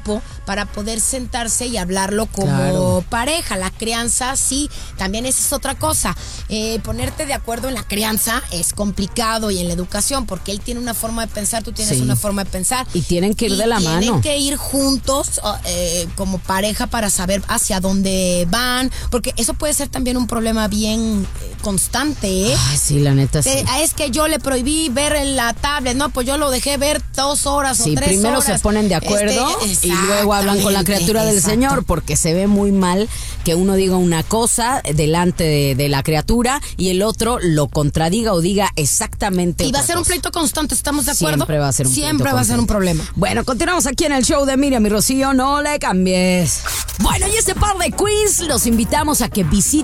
tiempo para poder sentarse y hablarlo como pareja. La crianza, sí, también esa es otra cosa. Ponerte de acuerdo en la crianza es complicado y en la educación, porque él tiene una forma de pensar, tú tienes una forma de pensar. Y tienen que ir de la mano. Tienen que ir juntos como pareja para saber hacia dónde van, porque eso puede ser también un problema bien constante, ¿eh? Ay, sí, la neta, sí. Es que yo le prohibí ver en la tablet, no, pues yo lo dejé ver 2 horas o 3 horas. Sí, primero se ponen de acuerdo y luego hablan con la criatura del Señor, porque se ve muy mal que uno diga una cosa delante de la criatura y el otro lo contradiga o diga exactamente y otra va a ser cosa. un pleito constante, ¿estamos de acuerdo? Siempre va a ser un pleito Siempre va a ser un problema. Bueno, continuamos aquí en el show de Miriam y Rocío, no le cambies. Bueno, y este par de queens los invitamos a que visiten